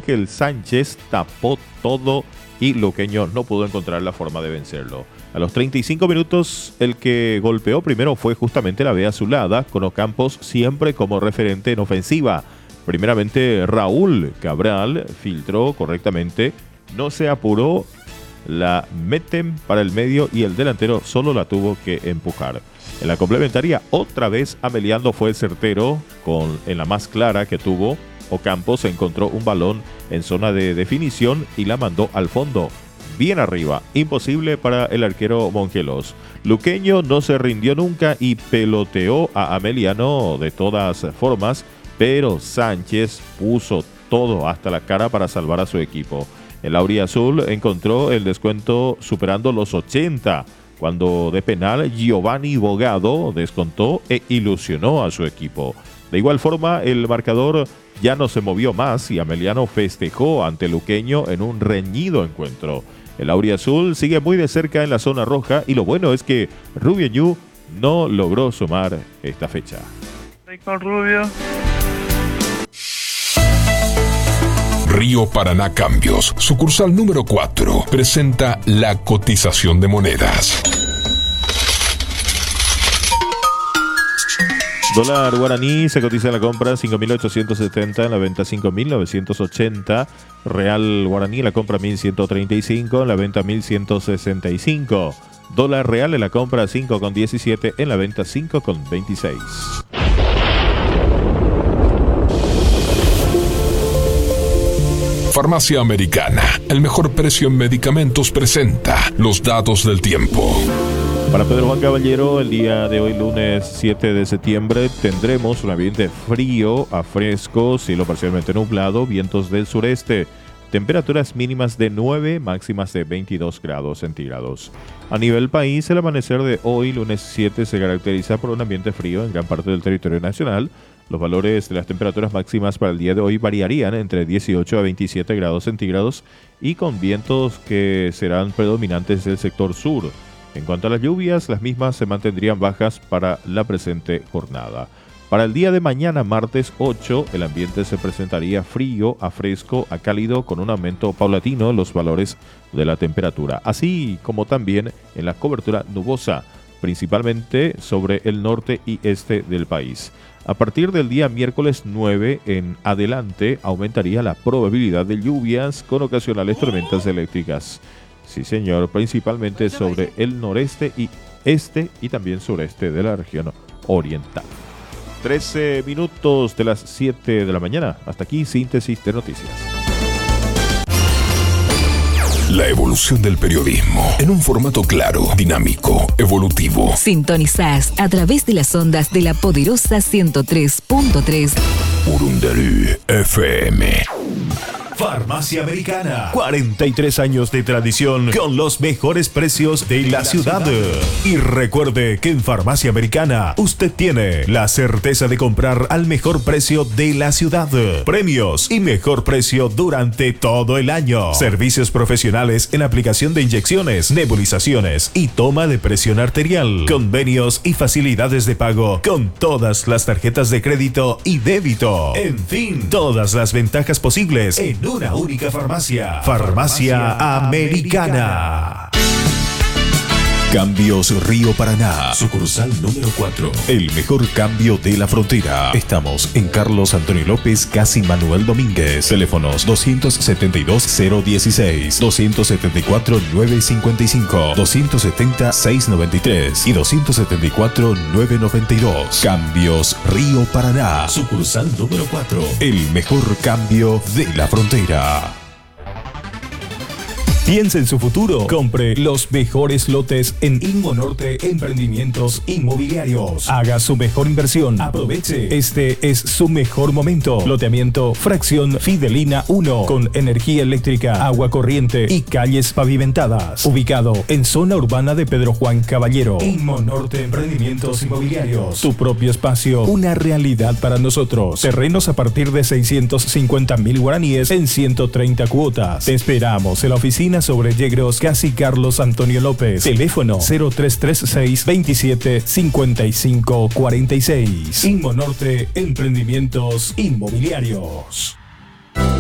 Michael Sánchez tapó todo y Luqueño no pudo encontrar la forma de vencerlo. A los 35 minutos, el que golpeó primero fue justamente la B azulada, con Ocampos siempre como referente en ofensiva. Primeramente, Raúl Cabral filtró correctamente, no se apuró, la meten para el medio y el delantero solo la tuvo que empujar. En la complementaria, otra vez Ameliano fue certero, en la más clara que tuvo. Ocampos encontró un balón en zona de definición y la mandó al fondo, bien arriba, imposible para el arquero Mongelos. Luqueño no se rindió nunca y peloteó a Ameliano de todas formas, pero Sánchez puso todo hasta la cara para salvar a su equipo. El auriazul encontró el descuento superando los 80, cuando de penal Giovanni Bogado descontó e ilusionó a su equipo. De igual forma, el marcador ya no se movió más y Ameliano festejó ante Luqueño en un reñido encuentro. El auriazul sigue muy de cerca en la zona roja y lo bueno es que Rubio Ñu no logró sumar esta fecha. Con Rubio. Río Paraná Cambios, sucursal número 4, presenta la cotización de monedas. Dólar guaraní se cotiza en la compra 5.870, en la venta 5.980. Real guaraní en la compra 1.135, en la venta 1.165. Dólar real en la compra 5,17, en la venta 5,26. Farmacia Americana, el mejor precio en medicamentos, presenta los datos del tiempo. Para Pedro Juan Caballero, el día de hoy, lunes 7 de septiembre, tendremos un ambiente frío a fresco, cielo parcialmente nublado, vientos del sureste, temperaturas mínimas de 9, máximas de 22 grados centígrados. A nivel país, el amanecer de hoy, lunes 7, se caracteriza por un ambiente frío en gran parte del territorio nacional. Los valores de las temperaturas máximas para el día de hoy variarían entre 18 a 27 grados centígrados y con vientos que serán predominantes del sector sur. En cuanto a las lluvias, las mismas se mantendrían bajas para la presente jornada. Para el día de mañana, martes 8, el ambiente se presentaría frío a fresco a cálido con un aumento paulatino en los valores de la temperatura, así como también en la cobertura nubosa, principalmente sobre el norte y este del país. A partir del día miércoles 9 en adelante aumentaría la probabilidad de lluvias con ocasionales tormentas eléctricas. Sí, señor, principalmente sobre el noreste y este y también sureste de la región oriental. 13 minutos de las 7 de la mañana. Hasta aquí, síntesis de noticias. La evolución del periodismo en un formato claro, dinámico, evolutivo. Sintonizás a través de las ondas de la poderosa 103.3 Urundarú FM. Farmacia Americana. 43 años de tradición con los mejores precios de la ciudad. Y recuerde que en Farmacia Americana usted tiene la certeza de comprar al mejor precio de la ciudad. Premios y mejor precio durante todo el año. Servicios profesionales en aplicación de inyecciones, nebulizaciones y toma de presión arterial. Convenios y facilidades de pago con todas las tarjetas de crédito y débito. En fin, todas las ventajas posibles en una única farmacia. Farmacia Americana. Cambios Río Paraná, sucursal número 4. El mejor cambio de la frontera. Estamos en Carlos Antonio López, casi Manuel Domínguez. Teléfonos 272-016, 274-955, 270-693 y 274-992. Cambios Río Paraná, sucursal número 4. El mejor cambio de la frontera. Piensa en su futuro. Compre los mejores lotes en Inmonorte Emprendimientos Inmobiliarios. Haga su mejor inversión. Aproveche. Este es su mejor momento. Loteamiento Fracción Fidelina 1 con energía eléctrica, agua corriente y calles pavimentadas. Ubicado en zona urbana de Pedro Juan Caballero. Inmonorte Emprendimientos Inmobiliarios. Tu propio espacio. Una realidad para nosotros. Terrenos a partir de 650.000 guaraníes en 130 cuotas. Te esperamos en la oficina sobre Yegros, casi Carlos Antonio López. Teléfono 0336 27 55 46. Inmonorte Emprendimientos Inmobiliarios.